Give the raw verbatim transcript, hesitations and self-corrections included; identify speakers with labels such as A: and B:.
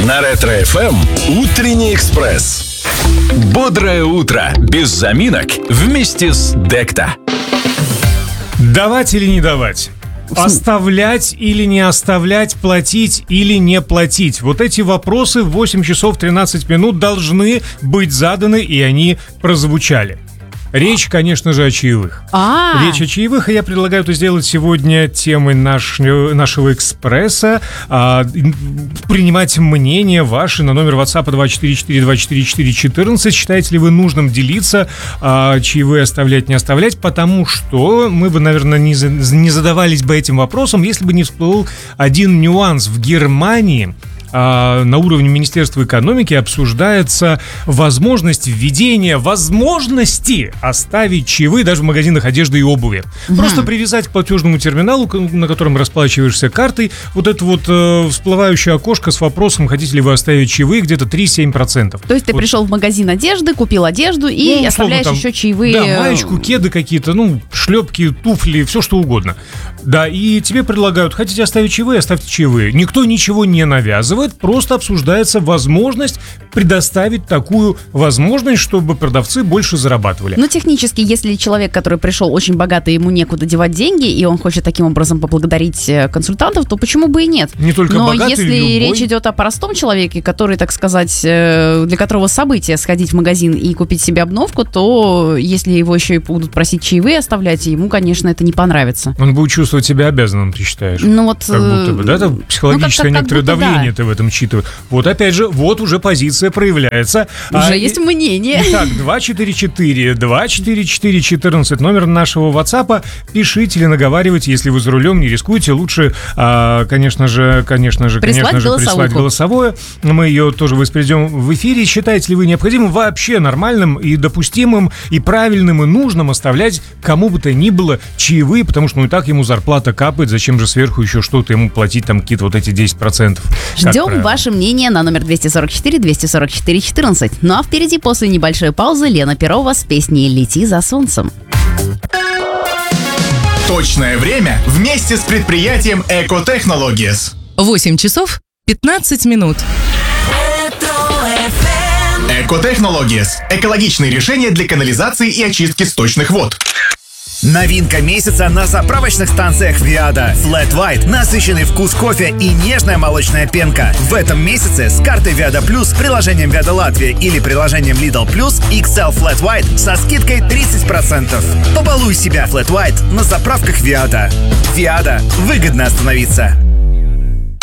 A: На Ретро-эф эм «Утренний экспресс». Бодрое утро, без заминок, вместе с Декта.
B: Давать или не давать? Оставлять или не оставлять, платить или не платить? Вот эти вопросы в восемь часов тринадцать минут должны быть заданы, и они прозвучали. Речь, конечно же, о чаевых.
C: А-а-а.
B: Речь о чаевых, и я предлагаю это сделать сегодня темой наш, нашего экспресса. А, принимать мнение ваше на номер WhatsApp два четыре четыре два четыре четыре четырнадцать. Считаете ли вы нужным делиться, а, чаевые оставлять, не оставлять? Потому что мы бы, наверное, не, за, не задавались бы этим вопросом, если бы не всплыл один нюанс. В Германии на уровне Министерства экономики обсуждается возможность введения возможности оставить чаевые даже в магазинах одежды и обуви. Mm-hmm. Просто привязать к платежному терминалу, на котором расплачиваешься картой, вот это вот э, всплывающее окошко с вопросом, хотите ли вы оставить чаевые, где-то три-семь процентов.
C: То есть ты вот пришел в магазин одежды, купил одежду и ну, оставляешь там еще чаевые.
B: Да, маечку, кеды какие-то, ну, шлепки, туфли, все что угодно. Да, и тебе предлагают, хотите оставить чаевые, оставьте чаевые. Никто ничего не навязывает. Просто обсуждается возможность предоставить такую возможность, чтобы продавцы больше зарабатывали.
C: Ну, технически, если человек, который пришел очень богатый, ему некуда девать деньги, и он хочет таким образом поблагодарить консультантов, то почему бы и нет?
B: Не только
C: Но
B: богатый,
C: если
B: любой.
C: Речь идет о простом человеке, который, так сказать, для которого событие сходить в магазин и купить себе обновку, то если его еще и будут просить чаевые оставлять, ему, конечно, это не понравится.
B: Он будет чувствовать себя обязанным, ты считаешь?
C: Ну вот...
B: Как будто бы, да? Там психологическое
C: ну, как, как,
B: некоторое
C: как
B: давление
C: да.
B: ты в этом считываешь. Вот опять же, вот уже позиция проявляется.
C: Уже
B: а,
C: есть мнение.
B: Итак, два четыре четыре два четыре четыре четырнадцать, номер нашего WhatsApp. Пишите или наговаривайте, если вы за рулем, не рискуйте. Лучше, а, конечно же, конечно же,
C: прислать
B: конечно же, прислать голосовое. Мы ее тоже воспроизведем в эфире. Считаете ли вы необходимым, вообще нормальным и допустимым, и правильным, и нужным оставлять кому бы то ни было чаевые, потому что ну и так ему зарплата капает, зачем же сверху еще что-то ему платить, там какие-то вот эти десять процентов.
C: Ждем ваше мнение на номер двести сорок четыре двести сорок четыре четырнадцать. Ну а впереди после небольшой паузы Лена Перова с песней «Лети за солнцем».
D: Точное время вместе с предприятием Eco Technologies.
E: восемь часов пятнадцать минут.
D: Eco Technologies – экологичные решения для канализации и очистки сточных вод.
F: Новинка месяца на заправочных станциях Viada. Flat White, насыщенный вкус кофе и нежная молочная пенка. В этом месяце с картой Viada Plus, приложением Viada Латвия или приложением Lidl Plus икс эл Flat White со скидкой тридцать процентов. Побалуй себя Flat White на заправках Viada. Viada. Выгодно остановиться.